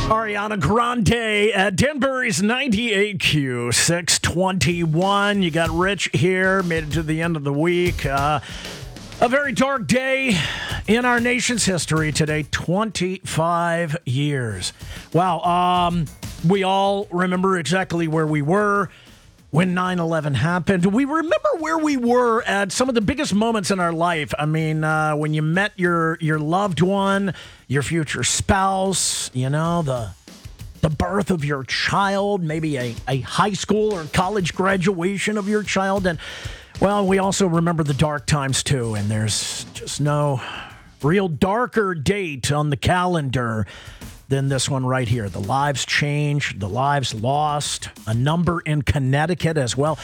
Ariana Grande at Denbury's 98Q 621. You got Rich here, made it to the end of the week. A very dark day in our nation's history today, 25 years. Wow, we all remember exactly where we were when 9/11 happened. We remember where we were at some of the biggest moments in our life. I mean, when you met your loved one, your future spouse, you know, the birth of your child, maybe a high school or college graduation of your child. And, well, we also remember the dark times, too. And there's just no real darker date on the calendar than this one right here. The lives changed, the lives lost, a number in Connecticut as well.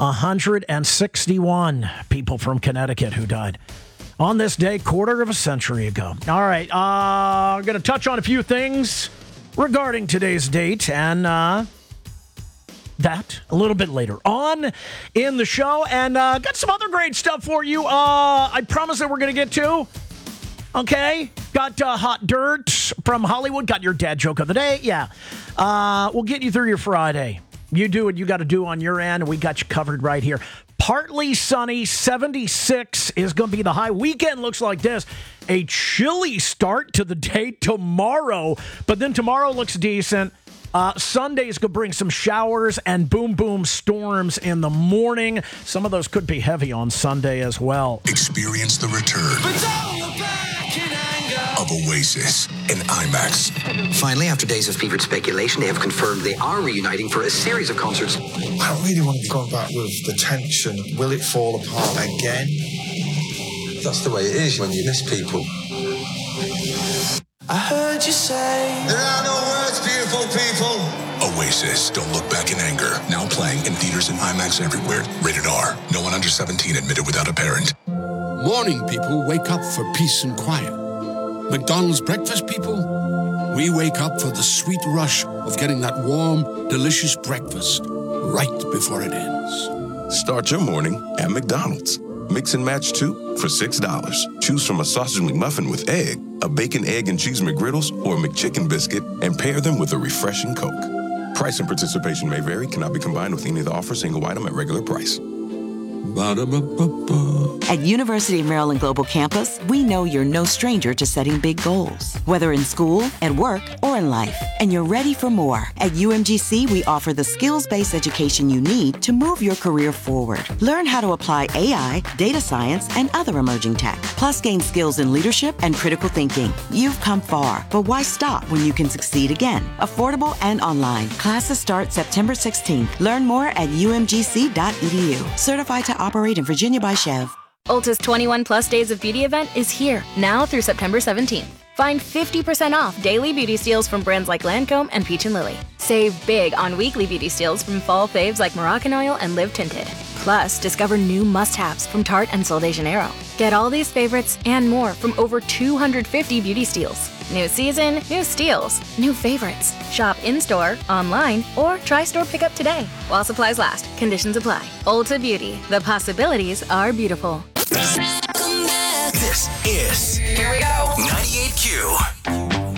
161 people from Connecticut who died on this day, quarter of a century ago. All right, I'm going to touch on a few things regarding today's date and that a little bit later on in the show. And got some other great stuff for you. I promise that we're going to get to. Okay, got hot dirt from Hollywood. Got your dad joke of the day. Yeah, we'll get you through your Friday. You do what you got to do on your end, and we got you covered right here. Partly sunny, 76 is going to be the high. Weekend looks like this. A chilly start to the day tomorrow, but then tomorrow looks decent. Sunday's going to bring some showers and boom storms in the morning. Some of those could be heavy on Sunday as well. Experience the return of Oasis in IMAX. Finally, after days of fevered speculation, they have confirmed they are reuniting for a series of concerts. I really want to go back with the tension. Will it fall apart again? That's the way it is when you miss people. I heard you say there are no words, beautiful people. Oasis, Don't Look Back in Anger. Now playing in theaters and IMAX everywhere. Rated R. No one under 17 admitted without a parent. Morning people wake up for peace and quiet. McDonald's breakfast people, we wake up for the sweet rush of getting that warm, delicious breakfast right before it ends. Start your morning at McDonald's. Mix and match 2 for $6. Choose from a sausage McMuffin with egg, a bacon, egg, and cheese McGriddles, or a McChicken biscuit, and pair them with a refreshing Coke. Price and participation may vary, cannot be combined with any of the offer, single item at regular price. Ba-da-ba-ba-ba. At University of Maryland Global Campus, we know you're no stranger to setting big goals, whether in school, at work, or in life, and you're ready for more. At UMGC, we offer the skills-based education you need to move your career forward. Learn how to apply AI, data science, and other emerging tech, plus gain skills in leadership and critical thinking. You've come far, but why stop when you can succeed again? Affordable and online. Classes start September 16th. Learn more at umgc.edu. Certified to operate in Virginia by Chev. Ulta's 21 Plus Days of Beauty event is here, now through September 17th. Find 50% off daily beauty steals from brands like Lancome and Peach & Lily. Save big on weekly beauty steals from fall faves like Moroccan Oil and Live Tinted. Plus, discover new must-haves from Tarte and Sol de Janeiro. Get all these favorites and more from over 250 beauty steals. New season, new steals, new favorites. Shop in-store, online, or try store pickup today. While supplies last, conditions apply. Ulta Beauty, the possibilities are beautiful. This is, here we go, 98Q.